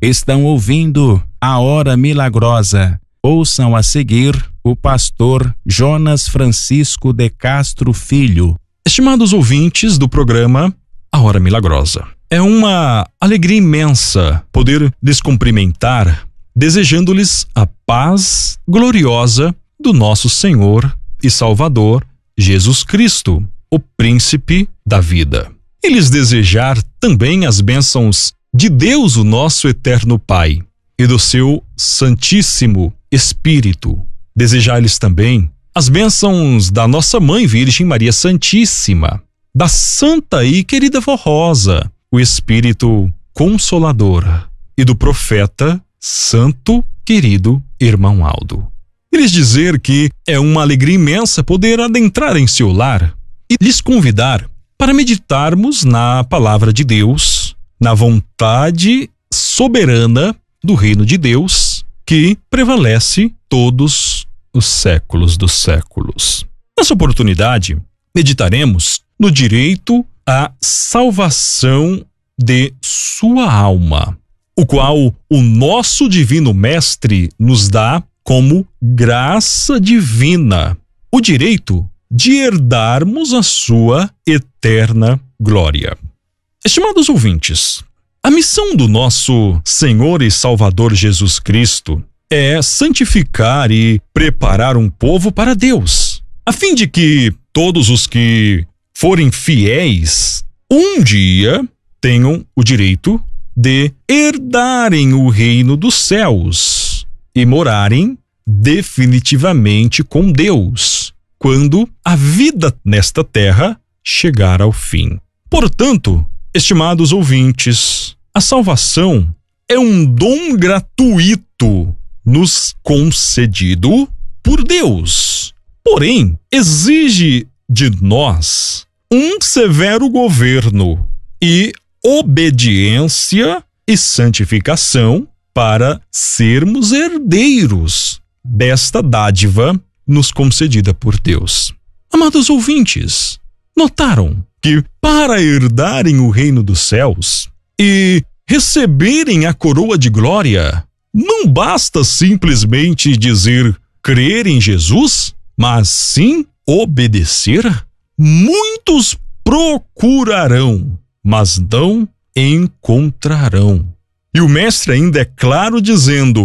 Estão ouvindo a Hora Milagrosa. Ouçam a seguir o pastor Jonas Francisco de Castro Filho. Estimados ouvintes do programa A Hora Milagrosa, é uma alegria imensa poder lhes cumprimentar, desejando-lhes a paz gloriosa do nosso Senhor e Salvador Jesus Cristo, o Príncipe da vida. E lhes desejar também as bênçãos de Deus, o nosso eterno Pai, e do seu Santíssimo Espírito. Desejar-lhes também as bênçãos da nossa Mãe Virgem Maria Santíssima, da Santa e querida Vó Rosa, o Espírito Consolador, e do profeta Santo querido Irmão Aldo. E lhes dizer que é uma alegria imensa poder adentrar em seu lar e lhes convidar para meditarmos na Palavra de Deus, na vontade soberana do Reino de Deus, que prevalece todos os séculos dos séculos. Nessa oportunidade, meditaremos no direito à salvação de sua alma, o qual o nosso Divino Mestre nos dá como graça divina, o direito de herdarmos a sua eterna glória. Estimados ouvintes, a missão do nosso Senhor e Salvador Jesus Cristo é santificar e preparar um povo para Deus, a fim de que todos os que forem fiéis um dia tenham o direito de herdarem o reino dos céus e morarem definitivamente com Deus quando a vida nesta terra chegar ao fim. Portanto, estimados ouvintes, a salvação é um dom gratuito nos concedido por Deus. Porém, exige de nós um severo governo e obediência e santificação para sermos herdeiros desta dádiva nos concedida por Deus. Amados ouvintes, notaram que para herdarem o reino dos céus e receberem a coroa de glória, não basta simplesmente dizer crer em Jesus, mas sim obedecer? Muitos procurarão, mas não encontrarão. E o mestre ainda é claro dizendo: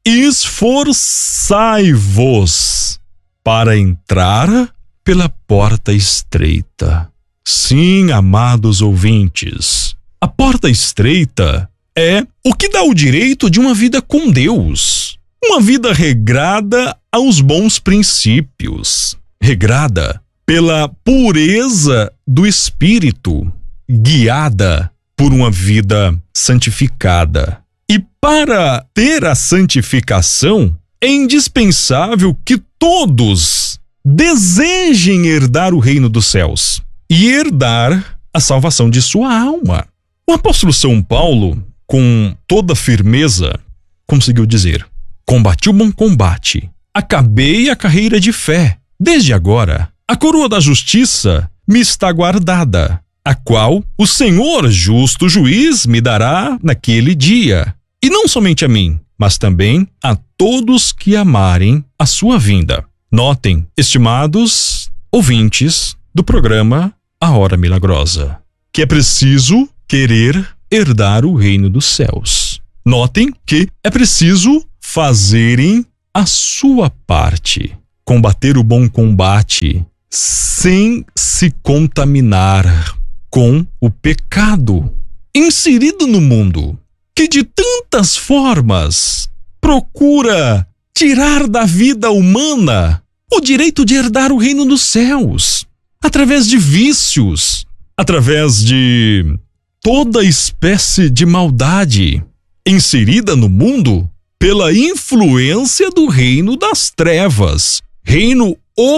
esforçai-vos para entrar pela porta estreita. Sim, amados ouvintes, a porta estreita é o que dá o direito de uma vida com Deus, uma vida regrada aos bons princípios, regrada pela pureza do espírito, guiada por uma vida santificada. E para ter a santificação, é indispensável que todos desejem herdar o reino dos céus e herdar a salvação de sua alma. O apóstolo São Paulo, com toda firmeza, conseguiu dizer: combati o bom combate, acabei a carreira de fé. Desde agora, a coroa da justiça me está guardada, a qual o Senhor, justo juiz, me dará naquele dia. E não somente a mim, mas também a todos que amarem a sua vinda. Notem, estimados ouvintes do programa A Hora Milagrosa, que é preciso querer herdar o reino dos céus. Notem que é preciso fazerem a sua parte, combater o bom combate, sem se contaminar com o pecado inserido no mundo, que de tantas formas procura tirar da vida humana o direito de herdar o reino dos céus, através de vícios, através de toda espécie de maldade inserida no mundo pela influência do reino das trevas, reino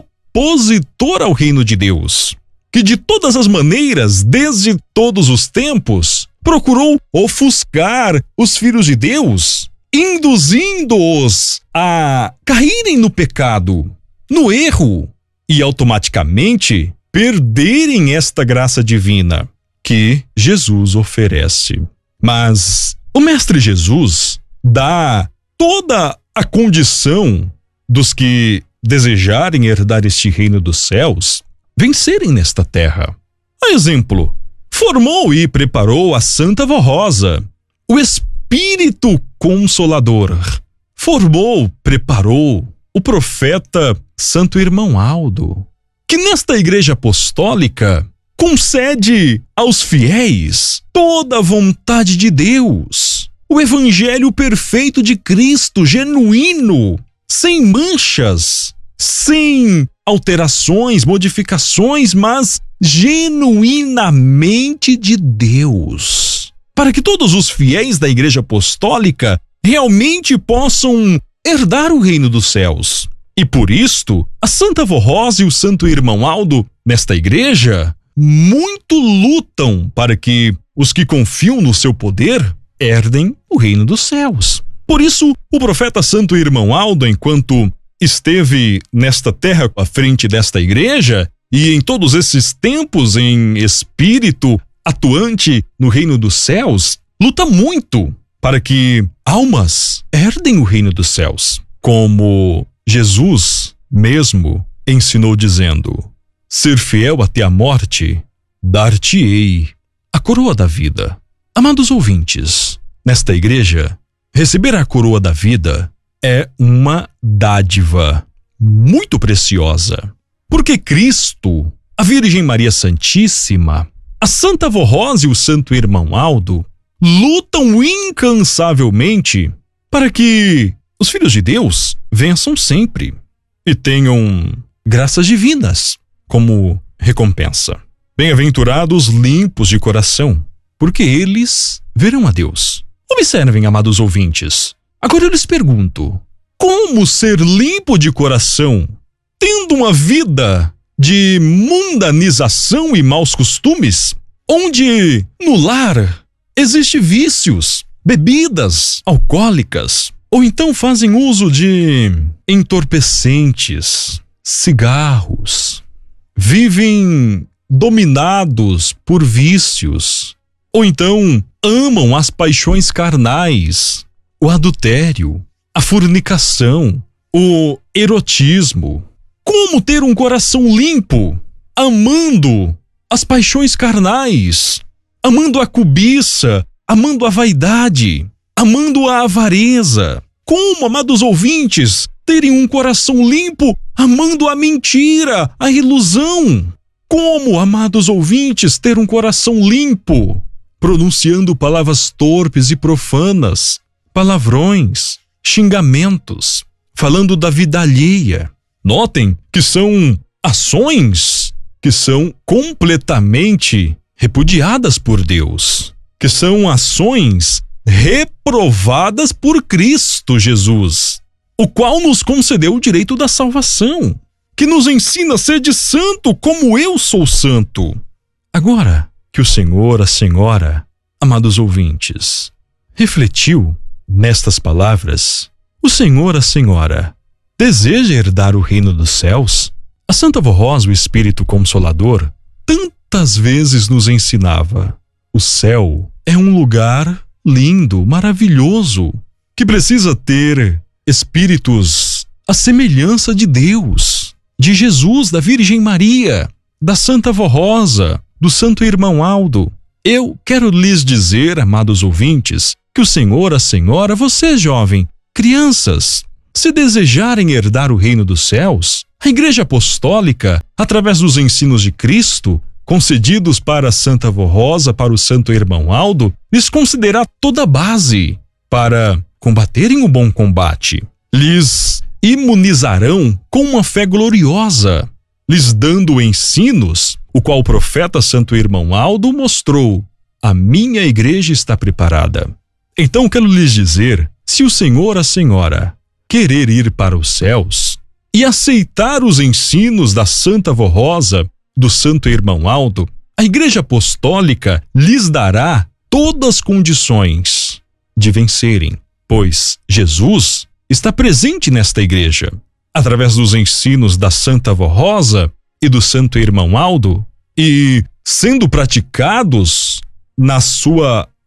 opositor ao reino de Deus, que de todas as maneiras, desde todos os tempos, procurou ofuscar os filhos de Deus, induzindo-os a caírem no pecado, no erro, e automaticamente perderem esta graça divina que Jesus oferece. Mas O Mestre Jesus dá toda a condição dos que desejarem herdar este reino dos céus vencerem nesta terra. A exemplo, formou e preparou a Santa Vó Rosa, o Espírito Consolador. Formou, preparou o profeta Santo Irmão Aldo, que nesta Igreja Apostólica concede aos fiéis toda a vontade de Deus, o Evangelho perfeito de Cristo, genuíno, sem manchas, sem alterações, modificações, mas genuinamente de Deus, para que todos os fiéis da Igreja Apostólica realmente possam herdar o reino dos céus. E por isto, a Santa Vó Rosa e o Santo Irmão Aldo, nesta igreja, muito lutam para que os que confiam no seu poder herdem o reino dos céus. Por isso, o profeta Santo Irmão Aldo, enquanto esteve nesta terra à frente desta igreja, e em todos esses tempos em espírito atuante no reino dos céus, luta muito para que almas herdem o reino dos céus, como Jesus mesmo ensinou dizendo: ser fiel até a morte, dar-te-ei a coroa da vida. Amados ouvintes, nesta igreja, receber a coroa da vida é uma dádiva muito preciosa, porque Cristo, a Virgem Maria Santíssima, a Santa Vó Rosa e o Santo Irmão Aldo lutam incansavelmente para que os filhos de Deus vençam sempre e tenham graças divinas como recompensa. Bem-aventurados limpos de coração, porque eles verão a Deus. Observem, amados ouvintes. Agora eu lhes pergunto: como ser limpo de coração, tendo uma vida de mundanização e maus costumes, onde no lar existem vícios, bebidas alcoólicas, ou então fazem uso de entorpecentes, cigarros, vivem dominados por vícios, ou então amam as paixões carnais, o adultério, a fornicação, o erotismo. Como ter um coração limpo, amando as paixões carnais, amando a cobiça, amando a vaidade, amando a avareza? Como, amados ouvintes, terem um coração limpo, amando a mentira, a ilusão? Como, amados ouvintes, ter um coração limpo, pronunciando palavras torpes e profanas, palavrões, xingamentos, falando da vida alheia? Notem que são ações que são completamente repudiadas por Deus, que são ações reprovadas por Cristo Jesus, o qual nos concedeu o direito da salvação, que nos ensina a ser de santo como eu sou santo. Agora que o Senhor, a Senhora, amados ouvintes, refletiu nestas palavras, o Senhor, a Senhora, deseja herdar o reino dos céus? A Santa Vó Rosa, o Espírito Consolador, tantas vezes nos ensinava: o céu é um lugar lindo, maravilhoso, que precisa ter espíritos à semelhança de Deus, de Jesus, da Virgem Maria, da Santa Vó Rosa, do Santo Irmão Aldo. Eu quero lhes dizer, amados ouvintes, que o Senhor, a Senhora, você jovem, crianças, se desejarem herdar o reino dos céus, a Igreja Apostólica, através dos ensinos de Cristo, concedidos para a Santa Vó Rosa, para o Santo Irmão Aldo, lhes concederá toda a base para combaterem o bom combate. Lhes imunizarão com uma fé gloriosa, lhes dando ensinos, o qual o profeta Santo Irmão Aldo mostrou: a minha igreja está preparada. Então quero lhes dizer, se o Senhor, a Senhora, querer ir para os céus e aceitar os ensinos da Santa Vó Rosa, do Santo Irmão Aldo, a Igreja Apostólica lhes dará todas as condições de vencerem, pois Jesus está presente nesta igreja, através dos ensinos da Santa Vó Rosa e do Santo Irmão Aldo, e sendo praticados na sua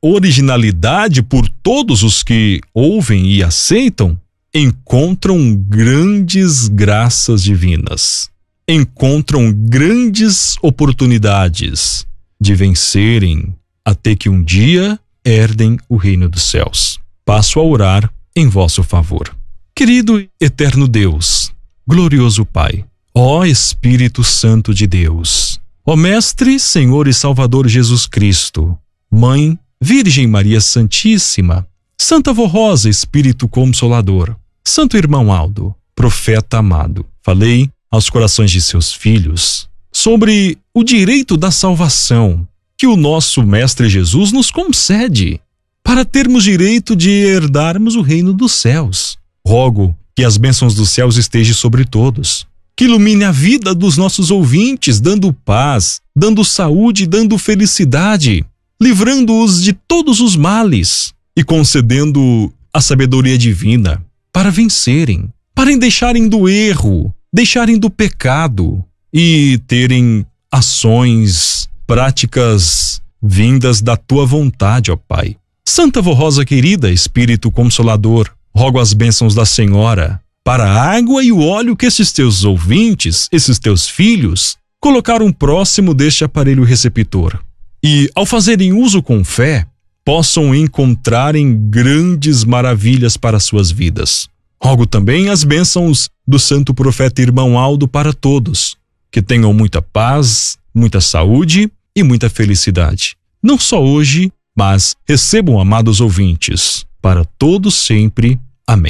originalidade por todos os que ouvem e aceitam, encontram grandes graças divinas, encontram grandes oportunidades de vencerem até que um dia herdem o reino dos céus. Passo a orar em vosso favor. Querido e eterno Deus, glorioso Pai, ó Espírito Santo de Deus, ó Mestre, Senhor e Salvador Jesus Cristo, Mãe, Virgem Maria Santíssima, Santa Vó Rosa, Espírito Consolador, Santo Irmão Aldo, Profeta amado, falei aos corações de seus filhos sobre o direito da salvação que o nosso Mestre Jesus nos concede para termos direito de herdarmos o reino dos céus. Rogo que as bênçãos dos céus estejam sobre todos, que ilumine a vida dos nossos ouvintes, dando paz, dando saúde, dando felicidade, livrando-os de todos os males e concedendo a sabedoria divina para vencerem, para deixarem do erro, deixarem do pecado e terem ações, práticas vindas da tua vontade, ó Pai. Santa Vó Rosa querida, Espírito Consolador, rogo as bênçãos da Senhora para a água e o óleo que esses teus ouvintes, esses teus filhos, colocaram próximo deste aparelho receptor. E, ao fazerem uso com fé, possam encontrarem grandes maravilhas para suas vidas. Rogo também as bênçãos do santo profeta Irmão Aldo para todos, que tenham muita paz, muita saúde e muita felicidade. Não só hoje, mas recebam, amados ouvintes, para todos sempre. Amém.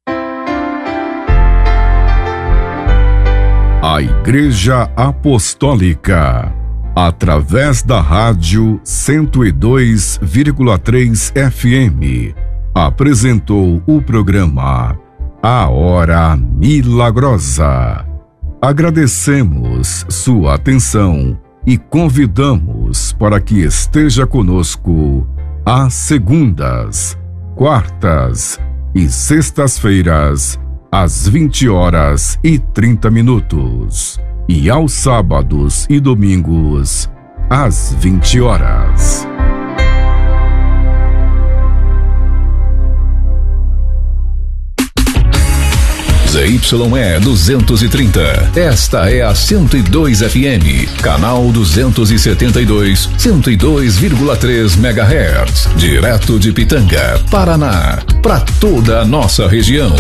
A Igreja Apostólica, através da rádio 102,3 FM, apresentou o programa A Hora Milagrosa. Agradecemos sua atenção e convidamos para que esteja conosco às segundas, quartas e sextas-feiras, às 20h30, e aos sábados e domingos, às 20h. ZYE 230. Esta é a 102 FM, canal 272, 102,3 MHz, direto de Pitanga, Paraná, para toda a nossa região.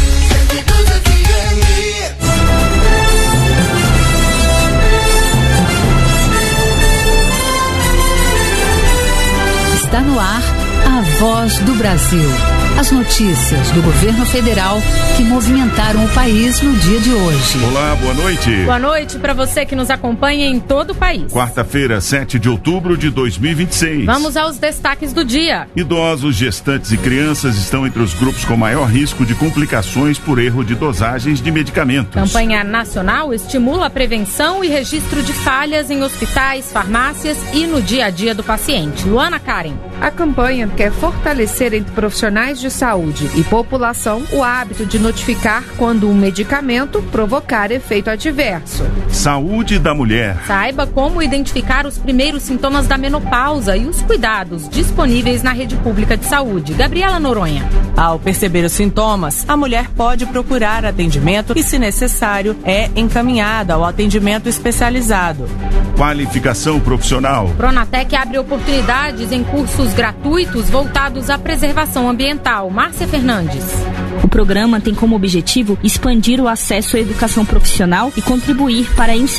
Está no ar a Voz do Brasil. As notícias do governo federal que movimentaram o país no dia de hoje. Olá, boa noite. Boa noite para você que nos acompanha em todo o país. Quarta-feira, 7 de outubro de 2026. Vamos aos destaques do dia. Idosos, gestantes e crianças estão entre os grupos com maior risco de complicações por erro de dosagens de medicamentos. Campanha nacional estimula a prevenção e registro de falhas em hospitais, farmácias e no dia a dia do paciente. Luana Karen. A campanha quer fortalecer entre profissionais de saúde e população o hábito de notificar quando um medicamento provocar efeito adverso. Saúde da mulher. Saiba como identificar os primeiros sintomas da menopausa e os cuidados disponíveis na rede pública de saúde. Gabriela Noronha. Ao perceber os sintomas, a mulher pode procurar atendimento e, se necessário, é encaminhada ao atendimento especializado. Qualificação profissional. Pronatec abre oportunidades em cursos gratuitos voltados à preservação ambiental. Márcia Fernandes. O programa tem como objetivo expandir o acesso à educação profissional e contribuir para a inserção